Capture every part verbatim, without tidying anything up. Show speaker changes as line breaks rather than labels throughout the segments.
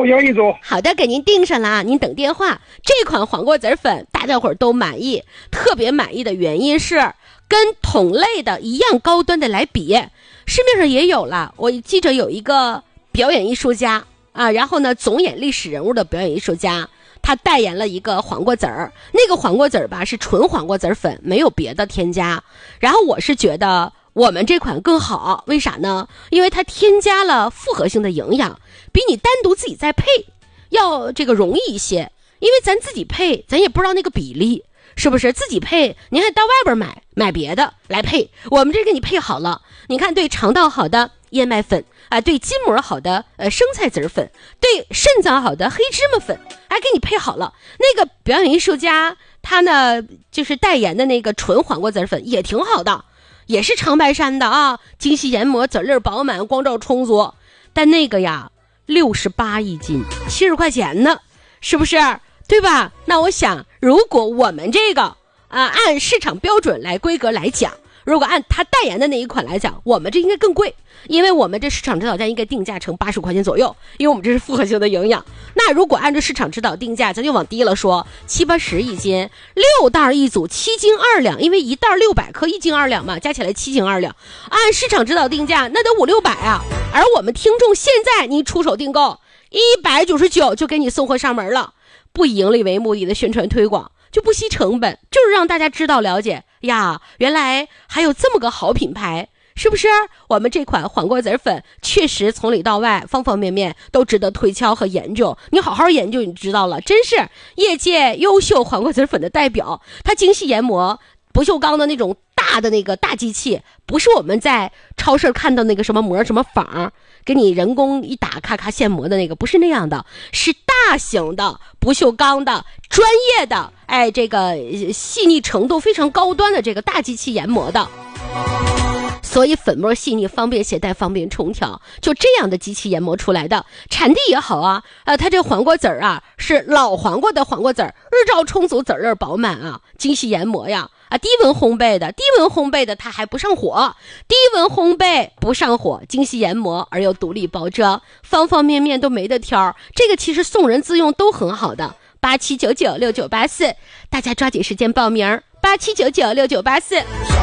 组，要一组。
好的，给您订上了啊，您等电话。这款黄瓜籽粉大家伙儿都满意，特别满意的原因是跟同类的一样高端的来比，市面上也有了。我记着有一个表演艺术家啊，然后呢总演历史人物的表演艺术家，他代言了一个黄瓜籽儿，那个黄瓜籽儿吧是纯黄瓜籽粉，没有别的添加。然后我是觉得我们这款更好，为啥呢？因为它添加了复合性的营养，比你单独自己再配要这个容易一些。因为咱自己配，咱也不知道那个比例，是不是？自己配，您还到外边买买别的来配，我们这给你配好了。你看，对肠道好的燕麦粉啊，对筋膜好的呃生菜籽粉，对肾脏好的黑芝麻粉，还给你配好了。那个表演艺术家他呢，就是代言的那个纯黄瓜籽粉也挺好的，也是长白山的啊，精细研磨，籽粒饱满，光照充足。但那个呀，六十八一斤，七十块钱呢，是不是？对吧？那我想，如果我们这个啊、呃、按市场标准来规格来讲，如果按他代言的那一款来讲，我们这应该更贵，因为我们这市场指导价应该定价成八十块钱左右，因为我们这是复合性的营养。那如果按照市场指导定价，咱就往低了说，七八十一斤，六袋一组，七斤二两，因为一袋六百克，一斤二两嘛，加起来七斤二两。按市场指导定价，那得五六百啊。而我们听众现在你出手订购一百九十九就给你送货上门了。不以盈利为目的的宣传推广，就不惜成本，就是让大家知道了解呀，原来还有这么个好品牌，是不是？我们这款黄瓜籽粉确实从里到外方方面面都值得推敲和研究，你好好研究你知道了，真是业界优秀黄瓜籽粉的代表。它精细研磨，不锈钢的那种大的那个大机器，不是我们在超市看到那个什么膜什么坊给你人工一打咔咔现磨的那个，不是那样的，是大型的不锈钢的专业的，哎，这个细腻程度非常高端的这个大机器研磨的，所以粉末细腻，方便携带，方便冲调，就这样的机器研磨出来的，产地也好啊。呃，它这黄瓜籽儿啊是老黄瓜的黄瓜籽儿，日照充足，籽粒饱满啊，精细研磨呀。啊，低温烘焙的，低温烘焙的它还不上火，低温烘焙不上火，精细研磨而又独立包装，方方面面都没得挑。这个其实送人自用都很好的。八七九九六九八四，大家抓紧时间报名。八七九九六九八四。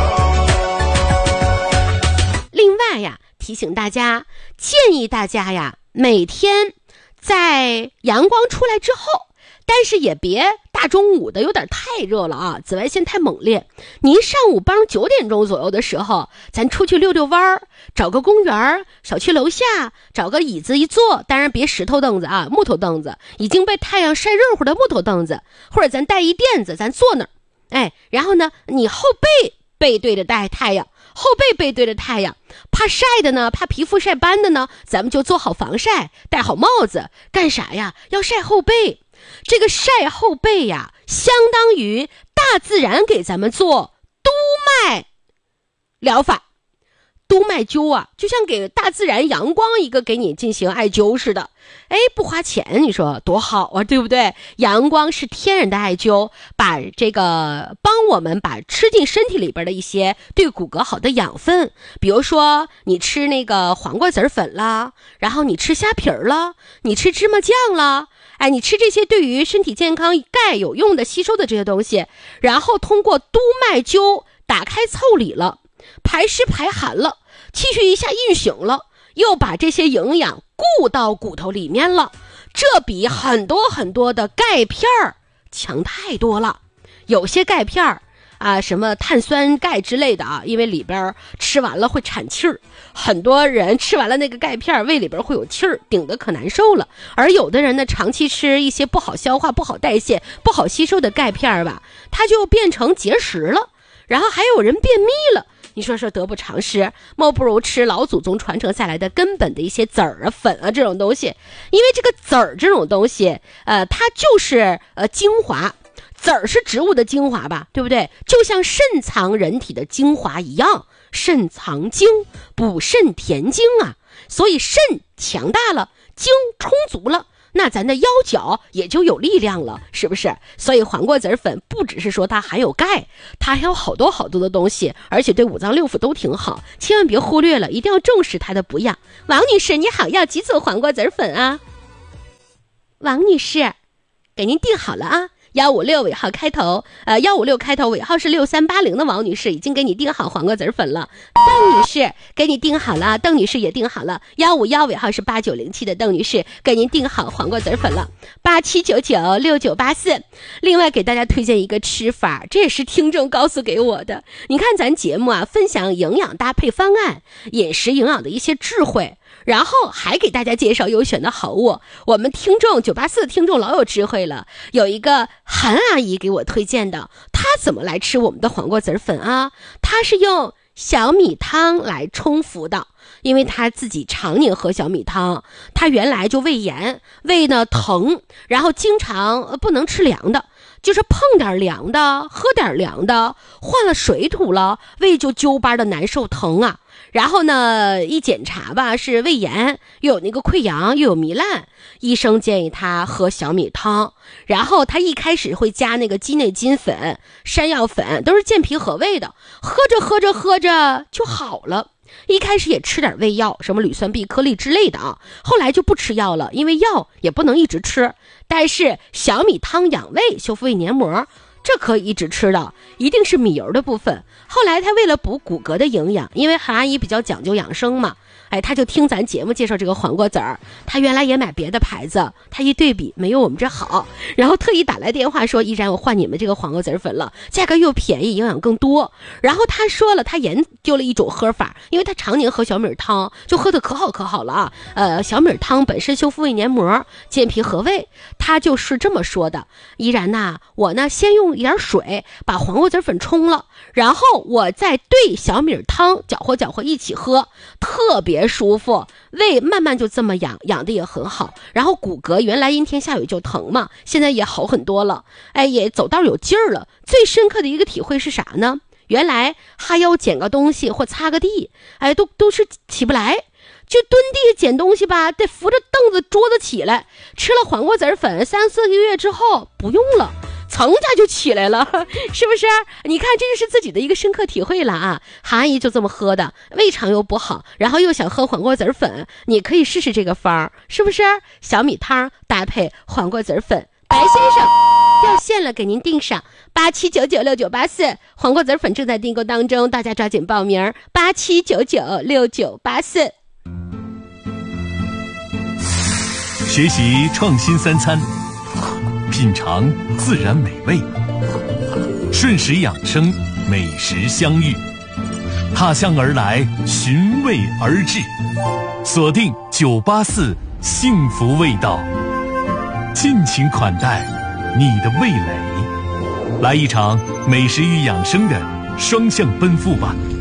另外呀，提醒大家，建议大家呀，每天在阳光出来之后。但是也别大中午的有点太热了啊，紫外线太猛烈。您上午帮九点钟左右的时候，咱出去溜溜弯儿，找个公园，小区楼下找个椅子一坐，当然别石头凳子啊，木头凳子，已经被太阳晒热乎的木头凳子，或者咱带一垫子，咱坐那儿，哎，然后呢，你后背背对着带太阳，后背背对着太阳，怕晒的呢，怕皮肤晒斑的呢，咱们就做好防晒，戴好帽子，干啥呀？要晒后背。这个晒后背呀，相当于大自然给咱们做督脉疗法。督脉灸啊，就像给大自然阳光一个给你进行艾灸似的，哎，不花钱，你说多好啊，对不对？阳光是天然的艾灸，把这个帮我们把吃进身体里边的一些对骨骼好的养分，比如说你吃那个黄瓜籽粉啦，然后你吃虾皮儿啦，你吃芝麻酱啦，哎，你吃这些对于身体健康钙有用的吸收的这些东西，然后通过督脉灸打开腠理了，排湿排寒了，气血一下运行了，又把这些营养固到骨头里面了，这比很多很多的钙片儿强太多了。有些钙片儿啊，什么碳酸钙之类的啊，因为里边吃完了会产气儿，很多人吃完了那个钙片，胃里边会有气儿，顶得可难受了。而有的人呢，长期吃一些不好消化、不好代谢、不好吸收的钙片吧，它就变成结石了。然后还有人便秘了，你说说得不偿失，莫不如吃老祖宗传承下来的根本的一些籽儿啊、粉啊这种东西，因为这个籽儿这种东西，呃，它就是呃精华。籽儿是植物的精华吧，对不对？就像肾藏人体的精华一样，肾藏精，补肾填精啊。所以肾强大了，精充足了，那咱的腰脚也就有力量了，是不是？所以黄瓜籽粉不只是说它含有钙，它还有好多好多的东西，而且对五脏六腑都挺好，千万别忽略了，一定要重视它的补养。王女士你好，要几组黄瓜籽粉啊？ 王女士，给您订好了啊。幺五六尾号开头，呃，幺五六开头尾号是六三八零的王女士已经给你订好黄瓜籽粉了。邓女士给你订好了，邓女士也订好了。幺五幺尾号是八九零七的邓女士给您订好黄瓜籽粉了。八七九九六九八四。另外给大家推荐一个吃法，这也是听众告诉给我的。你看咱节目啊，分享营养搭配方案，饮食营养的一些智慧。然后还给大家介绍优选的好物，我们听众九八四的听众老有智慧了，有一个韩阿姨给我推荐的，她怎么来吃我们的黄瓜籽粉啊？她是用小米汤来冲服的，因为她自己常年喝小米汤，她原来就胃炎，胃呢疼，然后经常不能吃凉的，就是碰点凉的，喝点凉的，换了水土了，胃就揪巴的难受疼啊。然后呢，一检查吧，是胃炎，又有那个溃疡，又有糜烂，医生建议他喝小米汤。然后他一开始会加那个鸡内金粉、山药粉，都是健脾和胃的，喝着喝着喝着就好了。一开始也吃点胃药，什么铝酸吡颗粒之类的啊，后来就不吃药了，因为药也不能一直吃。但是小米汤养胃，修复胃黏膜，这可以一直吃的，一定是米油的部分。后来他为了补骨骼的营养，因为韩阿姨比较讲究养生嘛，哎，他就听咱节目介绍这个黄瓜籽儿，他原来也买别的牌子，他一对比没有我们这好，然后特意打来电话说，依然我换你们这个黄瓜籽粉了，价格又便宜，营养更多。然后他说了，他研究了一种喝法，因为他常年喝小米汤，就喝得可好可好了啊。呃，小米汤本身修复胃黏膜，健脾和胃，他就是这么说的。依然呐、啊，我呢先用一点水把黄瓜籽粉冲了，然后我再兑小米汤搅和搅和一起喝，特别舒服，胃慢慢就这么养，养的也很好。然后骨骼原来阴天下雨就疼嘛，现在也好很多了，哎，也走道有劲儿了。最深刻的一个体会是啥呢？原来哈腰捡个东西或擦个地，哎，都都是起不来，就蹲地捡东西吧，得扶着凳子桌子起来。吃了黄瓜籽粉三四个月之后不用了，层家就起来了，是不是？你看这就是自己的一个深刻体会了啊。韩阿姨就这么喝的，胃肠又不好，然后又想喝黄瓜籽粉，你可以试试这个方，是不是？小米汤搭配黄瓜籽粉。白先生掉线了，给您订上八七九九六九八四，黄瓜籽粉正在订购当中，大家抓紧报名八七九九六九八四。
学习创新三餐，品尝自然美味，顺时养生，美食相遇，踏向而来，寻味而至，锁定九八四幸福味道，尽情款待你的味蕾，来一场美食与养生的双向奔赴吧。